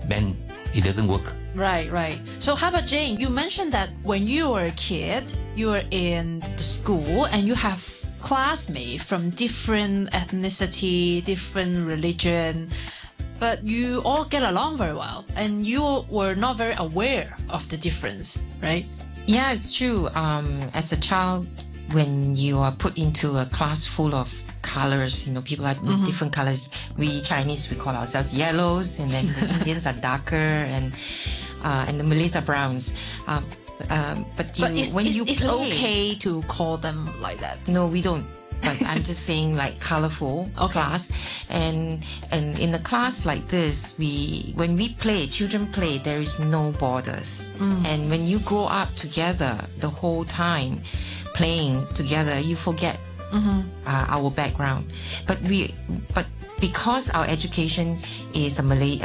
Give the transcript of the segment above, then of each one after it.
then it doesn't work. Right, right. So how about Jane? You mentioned that when you were a kid, you were in the school and you have classmates from different ethnicity, different religion, but you all get along very well and you were not very aware of the difference, right? Yeah, it's true. As a child, when you are put into a class full of colors, people are different colors. We Chinese, we call ourselves yellows, and then the Indians are darker, and the Malays are browns. But it's okay to call them like that. No, we don't. But I'm just saying, like, colorful class, and in a class like this, when we play, children play, there is no borders, and when you grow up together the whole time, playing together, you forget our background. But because our education is a Malay,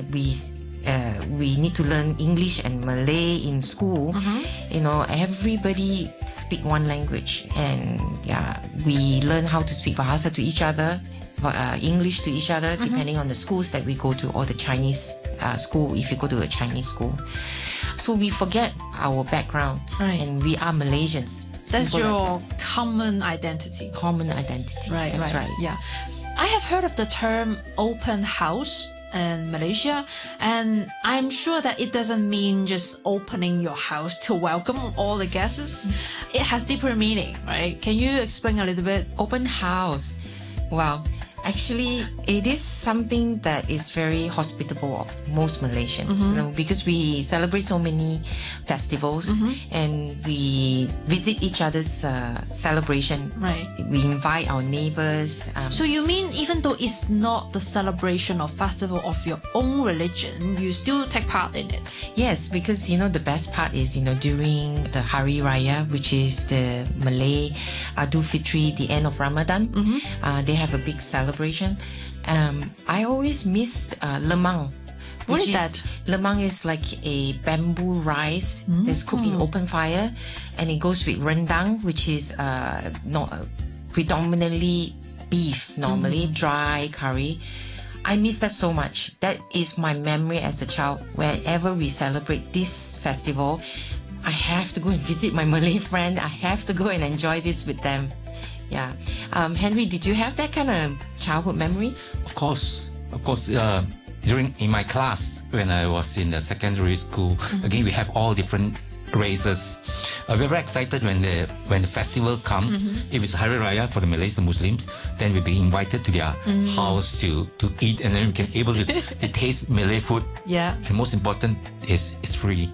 we need to learn English and Malay in school. Everybody speak one language, and we learn how to speak Bahasa to each other, English to each other, depending on the schools that we go to, or the Chinese school, if you go to a Chinese school. So we forget our background, and we are Malaysians. That's your common identity. Common identity. Right, That's right. Yeah. I have heard of the term open house in Malaysia, and I'm sure that it doesn't mean just opening your house to welcome all the guests. It has deeper meaning, right? Can you explain a little bit? Open house. Well, actually, it is something that is very hospitable of most Malaysians, because we celebrate so many festivals and we visit each other's celebration. Right. We invite our neighbors. So you mean even though it's not the celebration or festival of your own religion, you still take part in it? Yes, because the best part is during the Hari Raya, which is the Malay Idul Fitri, the end of Ramadan. They have a big celebration. I always miss lemang. What is that? Lemang is like a bamboo rice that's cooked in open fire, and it goes with rendang, which is predominantly beef, normally dry curry. I miss that so much. That is my memory as a child. Wherever we celebrate this festival, I have to go and visit my Malay friend. I have to go and enjoy this with them. Yeah. Henry, did you have that kind of childhood memory? Of course. In my class, when I was in the secondary school, again, we have all different races. We're very excited when the festival comes. If it's Hari Raya for the Malays and Muslims, then we'll be invited to their house to eat, and then we can able to taste Malay food. Yeah. And most important is it's free.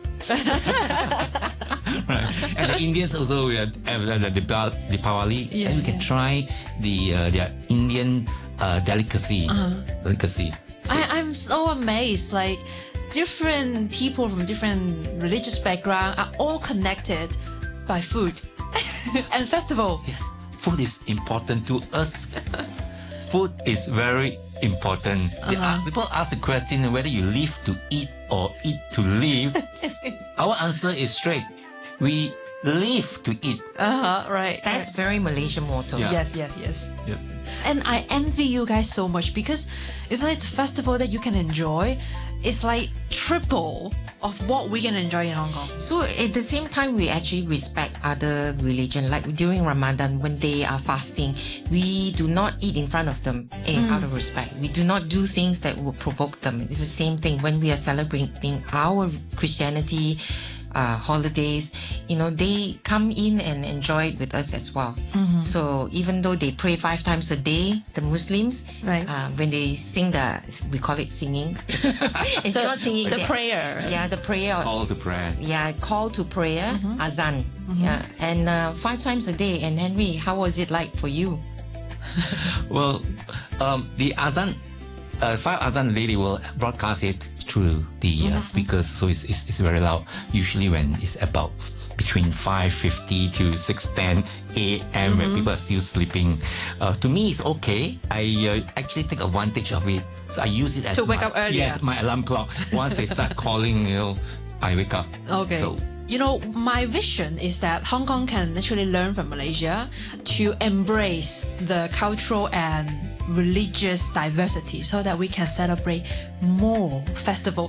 Right. And the Indians also, we have the Deepavali, and we can try their Indian delicacy. I'm so amazed. Like, different people from different religious background are all connected by food and festival. Yes, food is important to us. Food is very important. People ask the question whether you live to eat or eat to live. Our answer is straight. We live to eat. Right. That's very Malaysian motto. Yeah. Yes. And I envy you guys so much, because it's like the festival that you can enjoy. It's like triple of what we can enjoy in Hong Kong. So at the same time, we actually respect other religion. Like during Ramadan, when they are fasting, we do not eat in front of them out of respect. We do not do things that will provoke them. It's the same thing when we are celebrating our Christianity holidays. They come in and enjoy it with us as well. So even though they pray 5 times a day, the Muslims, right, when they sing we call it singing. It's not singing. The prayer. Yeah, the prayer. Call to prayer. Yeah, call to prayer, azan. Yeah, and 5 times a day. And Henry, how was it like for you? Well, the azan, 5 azan lady will broadcast it through the speakers, so it's very loud. Usually when it's about between 5:50 to 6:10 a.m. when people are still sleeping. To me, it's okay. I actually take advantage of it. So I use it as to wake up earlier. Yes, my alarm clock. Once they start calling, I wake up. Okay. So, my vision is that Hong Kong can actually learn from Malaysia to embrace the cultural and religious diversity, so that we can celebrate more festivals